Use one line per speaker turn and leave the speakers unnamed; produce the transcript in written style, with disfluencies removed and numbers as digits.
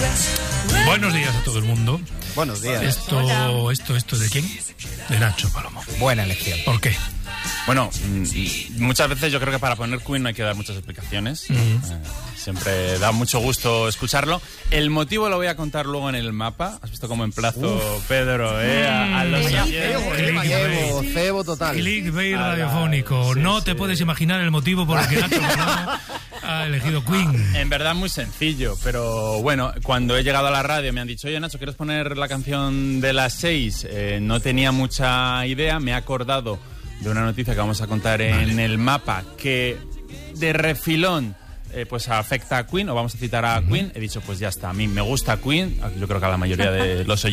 Buenos días a todo el mundo.
Buenos días.
¿Esto de quién? De Nacho Palomo.
Buena elección.
¿Por qué?
Bueno, muchas veces yo creo que para poner Queen no hay que dar muchas explicaciones. Siempre da mucho gusto escucharlo. El motivo lo voy a contar luego en el mapa. ¿Has visto cómo emplazo, Pedro, a los
Cebo total.
Clickbait radiofónico. No te puedes imaginar el motivo por el que Nacho Palomo ha elegido Queen.
En verdad muy sencillo, pero bueno, cuando he llegado a la radio me han dicho, oye Nacho, ¿quieres poner la canción de las 6? No tenía mucha idea, me he acordado de una noticia que vamos a contar en el mapa que de refilón pues afecta a Queen, o vamos a citar a Queen. He dicho, pues ya está, a mí me gusta Queen, yo creo que a la mayoría de los oyentes